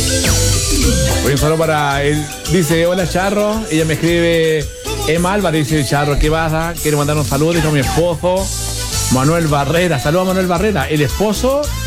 Oye, un saludo para él. Dice, hola Charro. Ella me escribe, Emma Álvarez, dice, Charro, ¿qué pasa? Quiero mandar un saludo, dijo mi esposo, Manuel Barrera. Saludos a Manuel Barrera, el esposo